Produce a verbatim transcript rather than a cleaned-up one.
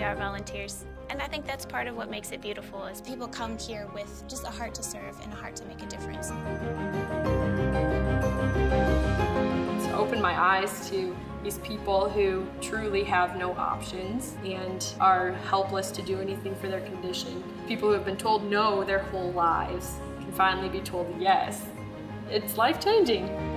our volunteers. And I think that's part of what makes it beautiful is people come here with just a heart to serve and a heart to make a difference. It's opened my eyes to these people who truly have no options and are helpless to do anything for their condition. People who have been told no their whole lives can finally be told yes. It's life-changing.